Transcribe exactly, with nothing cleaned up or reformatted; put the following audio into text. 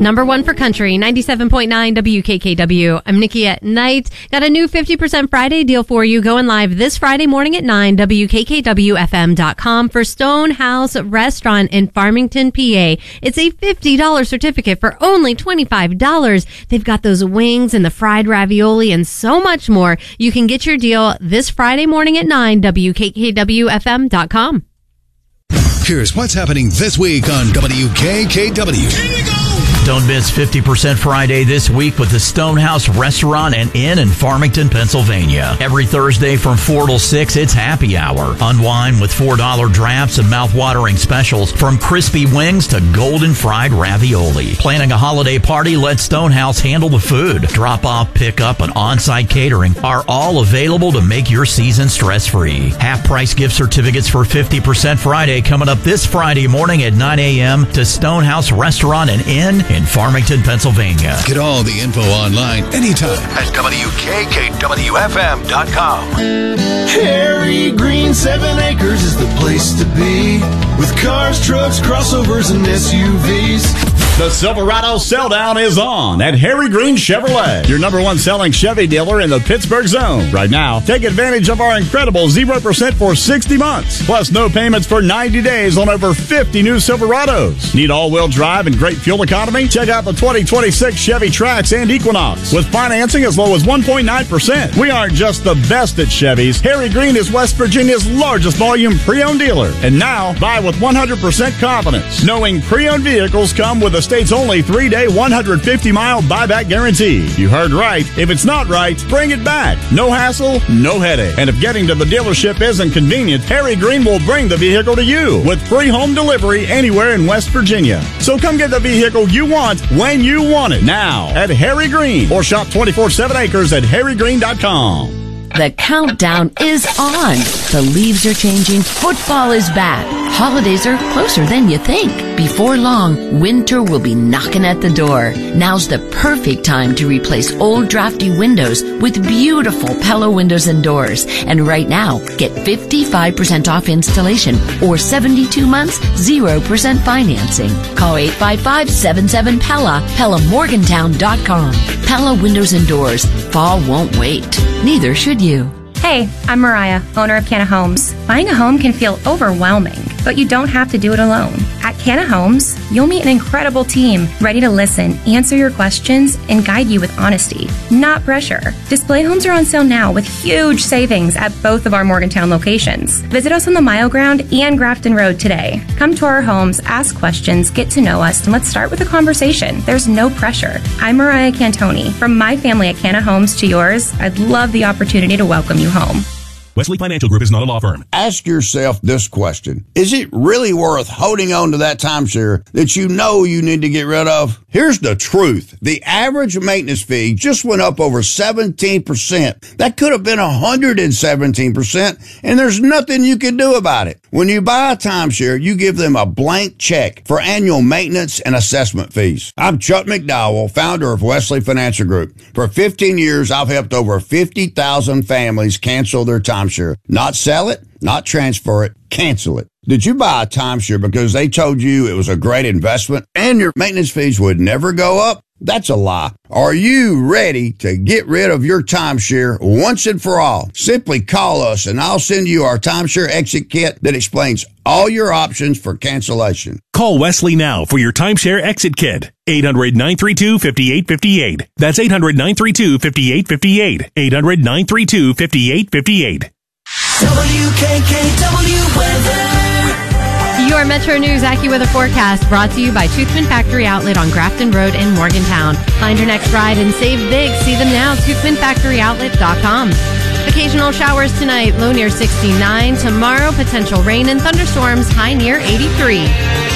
Number one for country, ninety-seven point nine W K K W. I'm Nikki at Night. Got a new fifty percent Friday deal for you going live this Friday morning at nine, W K K W F M dot com for Stonehouse Restaurant in Farmington, P A. It's a fifty dollars certificate for only twenty-five dollars. They've got those wings and the fried ravioli and so much more. You can get your deal this Friday morning at nine, W K K W F M dot com. Here's what's happening this week on W K K W. Here you go! Don't miss fifty percent Friday this week with the Stonehouse Restaurant and Inn in Farmington, Pennsylvania. Every Thursday from four till six, it's happy hour. Unwind with four dollar drafts and mouth-watering specials from crispy wings to golden fried ravioli. Planning a holiday party? Let Stonehouse handle the food. Drop-off, pick-up, and on-site catering are all available to make your season stress-free. Half-price gift certificates for fifty percent Friday coming up this Friday morning at nine a.m. to Stonehouse Restaurant and Inn in Farmington, Pennsylvania. Get all the info online anytime at W K K W F M dot com. Harry Green Seven Acres is the place to be, with cars, trucks, crossovers, and S U Vs. The Silverado sell-down is on at Harry Green Chevrolet, your number one selling Chevy dealer in the Pittsburgh zone. Right now, take advantage of our incredible zero percent for sixty months, plus no payments for ninety days on over fifty new Silverados. Need all-wheel drive and great fuel economy? Check out the twenty twenty-six Chevy Trax and Equinox with financing as low as one point nine percent. We aren't just the best at Chevys. Harry Green is West Virginia's largest volume pre-owned dealer. And now, buy with one hundred percent confidence, knowing pre-owned vehicles come with a state's only three-day, one hundred fifty mile buyback guarantee. You heard right. If it's not right, bring it back. No hassle, no headache. And if getting to the dealership isn't convenient, Harry Green will bring the vehicle to you with free home delivery anywhere in West Virginia. So come get the vehicle you want when you want it. Now at Harry Green, or shop twenty-four seven acres at harry green dot com. The countdown is on. The leaves are changing. Football is back. Holidays are closer than you think. Before long, winter will be knocking at the door. Now's the perfect time to replace old drafty windows with beautiful Pella windows and doors. And right now, get fifty-five percent off installation or seventy-two months, zero percent financing. Call eight five five, seven seven, P E L L A, Pella Morgantown dot com. Pella Windows and Doors. Fall won't wait. Neither should you. Hey, I'm Mariah, owner of Canna Homes. Buying a home can feel overwhelming, but you don't have to do it alone. At Canna Homes, you'll meet an incredible team ready to listen, answer your questions, and guide you with honesty, not pressure. Display homes are on sale now with huge savings at both of our Morgantown locations. Visit us on the Mile Ground and Grafton Road today. Come to our homes, ask questions, get to know us, and let's start with a conversation. There's no pressure. I'm Mariah Cantoni. From my family at Canna Homes to yours, I'd love the opportunity to welcome you home. Wesley Financial Group is not a law firm. Ask yourself this question. Is it really worth holding on to that timeshare that you know you need to get rid of? Here's the truth. The average maintenance fee just went up over seventeen percent. That could have been one hundred seventeen percent, and there's nothing you can do about it. When you buy a timeshare, you give them a blank check for annual maintenance and assessment fees. I'm Chuck McDowell, founder of Wesley Financial Group. For fifteen years, I've helped over fifty thousand families cancel their timeshare. Not sell it, not transfer it, cancel it. Did you buy a timeshare because they told you it was a great investment and your maintenance fees would never go up? That's a lie. Are you ready to get rid of your timeshare once and for all? Simply call us and I'll send you our timeshare exit kit that explains all your options for cancellation. Call Wesley now for your timeshare exit kit. eight hundred, nine three two, five eight five eight. That's eight hundred, nine three two, five eight five eight. eight hundred, nine three two, five eight five eight. W K K W weather. Your Metro News AccuWeather forecast brought to you by Toothman Factory Outlet on Grafton Road in Morgantown. Find your next ride and save big. See them now, toothman factory outlet dot com. Occasional showers tonight, low near sixty-nine. Tomorrow, potential rain and thunderstorms, high near eighty-three.